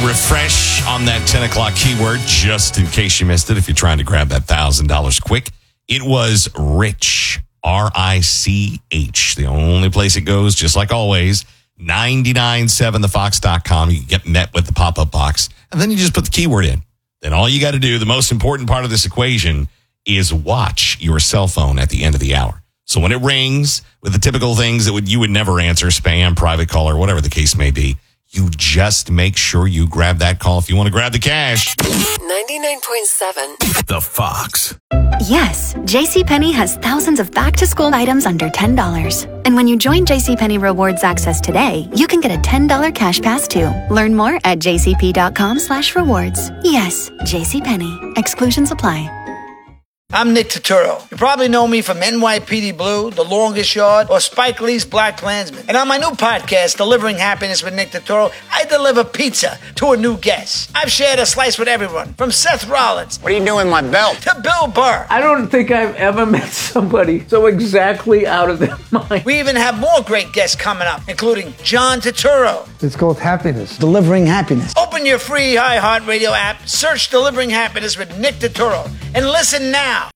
refresh on that 10 o'clock keyword, just in case you missed it, if you're trying to grab that $1,000 quick. It was Rich, R-I-C-H. The only place it goes, just like always, 997thefox.com. You get met with the pop-up box, and then you just put the keyword in. Then all you got to do, the most important part of this equation, is watch your cell phone at the end of the hour. So when it rings with the typical things that you would never answer, spam, private caller, whatever the case may be, you just make sure you grab that call if you want to grab the cash. 99.7 The Fox. Yes, JCPenney has thousands of back-to-school items under $10. And when you join JCPenney Rewards Access today, you can get a $10 cash pass too. Learn more at jcp.com/rewards. Yes, JCPenney. Exclusions apply. I'm Nick Turturro. You probably know me from NYPD Blue, The Longest Yard, or Spike Lee's Black Klansman. And on my new podcast, Delivering Happiness with Nick Turturro, I deliver pizza to a new guest. I've shared a slice with everyone, from Seth Rollins. What are you doing with my belt? To Bill Burr. I don't think I've ever met somebody so exactly out of their mind. We even have more great guests coming up, including John Turturro. It's called Happiness. Delivering Happiness. Open your free iHeartRadio app, search Delivering Happiness with Nick Turturro, and listen now